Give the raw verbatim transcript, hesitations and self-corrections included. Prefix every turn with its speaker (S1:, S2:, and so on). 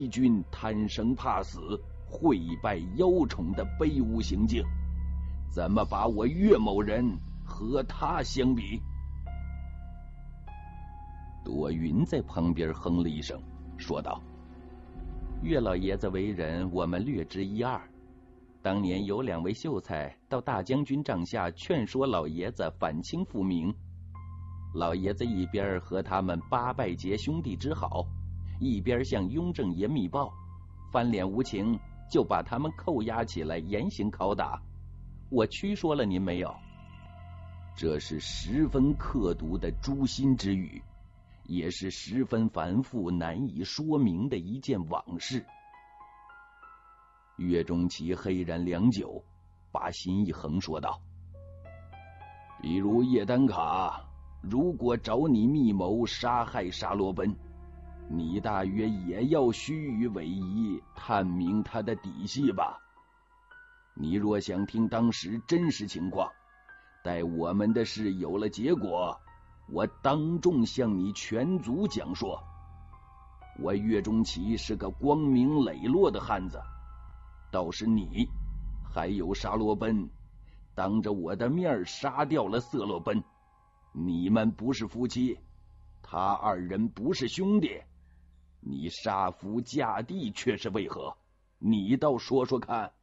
S1: 义军贪生怕死、会败妖宠的卑污行径，怎么把我岳某人和他相比？
S2: 朵云在旁边哼了一声，说道：“岳老爷子为人，我们略知一二。当年有两位秀才到大将军帐下劝说老爷子反清复明，老爷子一边和他们八拜结兄弟之好，一边向雍正爷密报，翻脸无情，就把他们扣押起来严刑拷打。我曲说了您没有？”
S1: 这是十分刻毒的诛心之语，也是十分繁复难以说明的一件往事。岳钟琪黑然良久，把心一横，说道：“比如叶丹卡，如果找你密谋杀害沙罗奔，你大约也要虚与委蛇，探明他的底细吧？你若想听当时真实情况，待我们的事有了结果，我当众向你全族讲说。我岳钟琪是个光明磊落的汉子，倒是你还有沙罗奔，当着我的面杀掉了色罗奔，你们不是夫妻，他二人不是兄弟，你杀夫嫁弟却是为何？你倒说说看。”